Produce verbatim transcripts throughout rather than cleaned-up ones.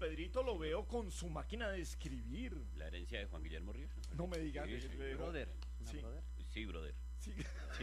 Pedrito lo veo con su máquina de escribir. La herencia de Juan Guillermo Ríos. No me digas. Sí, sí. le- le- Brother. ¿Una Sí. brother? Sí, brother. Sí. Sí.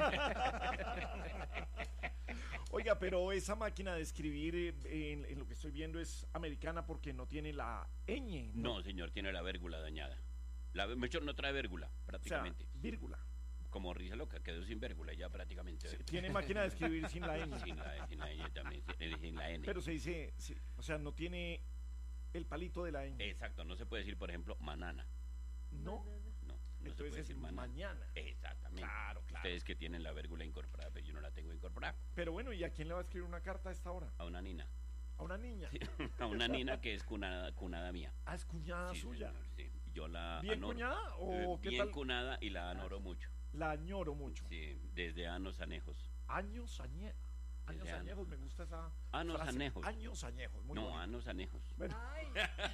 Oiga, pero esa máquina de escribir, eh, en, en lo que estoy viendo, es americana porque no tiene la ñ. No, señor, tiene la vérgula dañada. La, mejor no trae vérgula, O sea, prácticamente. vírgula. Como risa loca, quedó sin vérgula ya prácticamente. Sí, tiene máquina de escribir sin la ñ. Sin la, sin la ñ también, sin, sin la N. Pero se dice, sí, o sea, no tiene el palito de la ñ. Exacto, no se puede decir, por ejemplo, manana. No. No, no se Entonces puede es decir manana. mañana. Exactamente. Claro, claro. Ustedes que tienen la vérgula incorporada, pero yo no la tengo incorporada. Pero bueno, ¿y a quién le va a escribir una carta a esta hora? A una nina. A una niña. A una nina que es cunada, cunada mía. Ah, es cuñada Sí, suya. señor, sí. Yo la ¿Bien anoro. cuñada o Eh, qué bien tal? cunada y la anoro mucho. La añoro mucho. Sí, desde años anejos. Años añejos. Años Desde añejos, me gusta esa Años frase. anejos. Años añejos, muy No, bonito. años anejos. Bueno, Ay,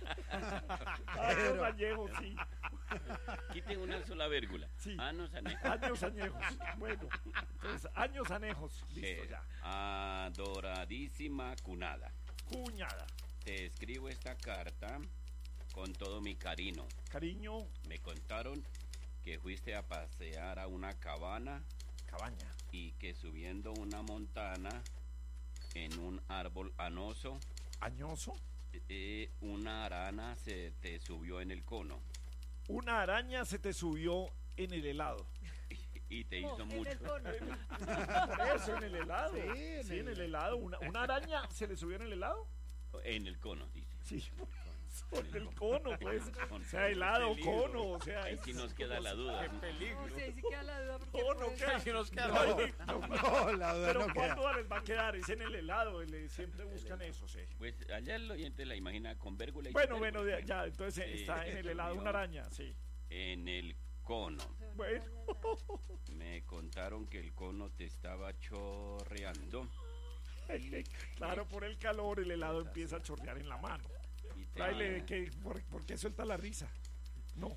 años añejos, sí. Quiten una sola vérgula. Sí. Años anejos. Años añejos. Bueno, entonces, años anejos. Listo Eh, ya. Adoradísima cunada. Cuñada. Te escribo esta carta con todo mi cariño. Cariño, Me contaron que fuiste a pasear a una cabana cabaña. y que subiendo una montana en un árbol anoso, Añoso. eh, una arana se te subió en el cono Una araña se te subió en el helado. y te no, hizo en mucho. el cono. Por eso, en el helado. Sí, Sí, en en, el- el helado. Una, una araña se le subió en el helado. En el cono, dice. Sí, por el cono, pues. Con- O sea, helado, peligro. cono, o sea. Ahí es- sí nos queda la duda. Qué peligro. No sé si queda la duda porque Cono, puede ¿qué? ser- Si nos queda No, la duda. no, No, la duda Pero no ¿cuándo queda. les va a quedar? Es en el helado, el- siempre buscan eso, sí. Pues allá el oyente la imagina con vérgula y Bueno, sin bueno, vérgula. de- ya, entonces Sí, está en el se helado olvidó. una araña, sí. En el cono. Bueno, Me contaron que el cono te estaba chorreando. claro, por el calor el helado empieza a chorrear en la mano. Y, te- Tráele, que, ¿por, por qué suelta la risa? No,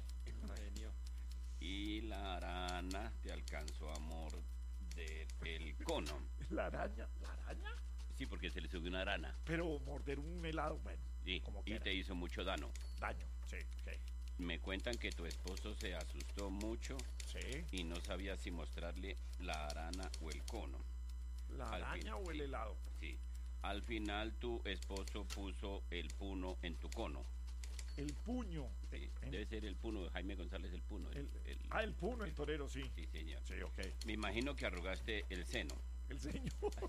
y la arana te alcanzó a morder el cono. la araña, ¿la araña? Sí, porque se le subió una arana. Pero morder un helado, bueno, Sí, como y quiera. te hizo mucho daño. Daño, sí, ok. Me cuentan que tu esposo se asustó mucho Sí, y no sabía si mostrarle la arana o el cono. la Al araña fin, o el sí. helado. Sí. Al final tu esposo puso el puno en tu cono. El puño. Sí, En- debe ser el puno, Jaime González el puno. el- el- el- ah, el puño, el torero, sí. Sí, señor. Sí, ok. Me imagino que arrugaste el seno. El ceño.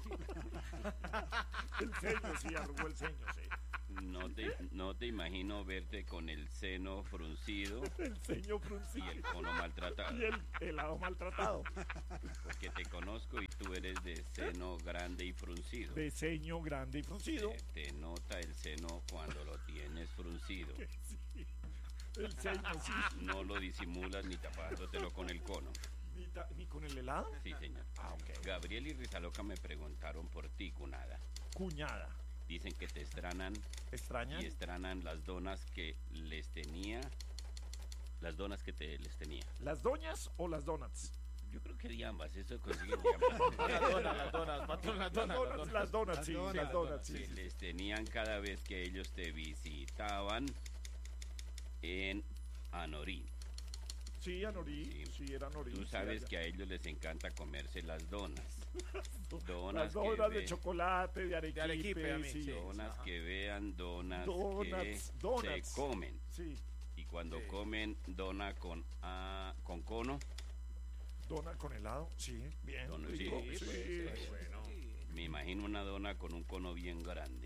el ceño, sí, arrugó el ceño, sí. No te, no te imagino verte con el seno fruncido El ceño y fruncido. el cono maltratado. Y el helado maltratado. Porque te conozco y tú eres de seno grande y fruncido. De ceño grande y fruncido. Te, te nota el seno cuando lo tienes fruncido. Sí. El ceño, sí. No lo disimulas ni tapándotelo con el cono. ¿Ni, ta- ni con el helado? Sí, señor. Ah, ok. Gabriel y Rizaloca me preguntaron por ti, cunada. Cuñada. Dicen que te extranan ¿Extraña? y extranan las donas que les tenía. Las donas que te les tenía. ¿Las doñas o las donuts? Yo creo que de ambas, eso consiguen de ambas. Las donas, las donas, patrón, las Las donas. donuts, las donuts, sí, donas, las las donuts, donas, sí. Sí, les tenían cada vez que ellos te visitaban en Anorí. Sí, Anorí, Sí. sí, era Anorí. Tú sí, sabes allá. que a ellos les encanta comerse las donas. Donas Las que donas de ve- chocolate, de arequipe, arequipe, a mí, sí. sí. Donas Ajá. que vean, donas, Donuts, que donuts. se comen. Sí, Y cuando Sí. comen dona con, ah, con cono, dona con helado, sí, bien. Dono, rico, sí, sí. pues, bueno. me imagino una dona con un cono bien grande.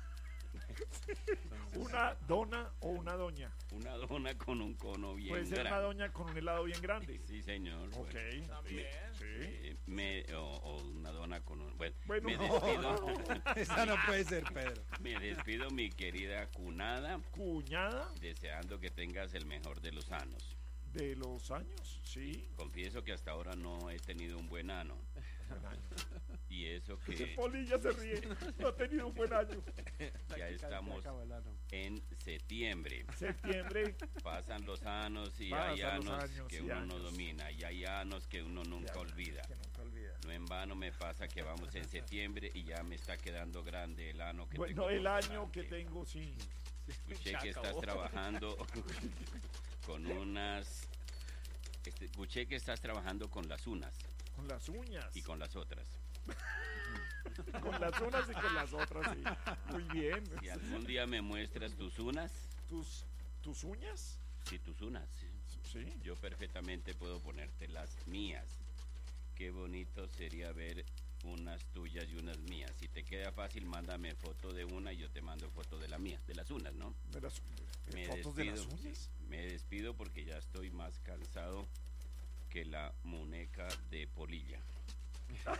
Una dona o una doña. Una dona con un cono bien Puede ser grande. una doña con un helado bien grande. Sí, señor. Ok. Bueno, También. Sí. eh, me, o, o una dona con un... Bueno, Bueno, me no. despido. Esa no puede ser, Pedro. Me despido, mi querida cunada, Cuñada deseando que tengas el mejor de los años. de los años, sí. Confieso que hasta ahora no he tenido un buen ano. Buen año. Y eso El que Polilla se ríe. No ha tenido un buen año. ya estamos en septiembre. Septiembre. Pasan los años y Pasan hay los años años que y uno no años. domina y hay años que uno nunca Ya, olvida. Que nunca olvida. No en vano me pasa que vamos en septiembre y ya me está quedando grande el ano que Bueno, tengo el por año delante. que tengo, sí. Escuché Ya que estás acabó. trabajando con unas... este, escuché que estás trabajando con las unas Con las uñas. y con las otras. Con las unas y con las otras, sí. Muy bien. Si algún día me muestras tus unas, ¿Tus, tus uñas? sí, tus unas, Sí. yo perfectamente puedo ponerte las mías. Qué bonito sería ver unas tuyas y unas mías. Si te queda fácil, mándame foto de una y yo te mando foto de la mía, de las unas, ¿no? ¿De las, eh, Me fotos de las despido, uñas? Me despido porque ya estoy más cansado que la muñeca de polilla.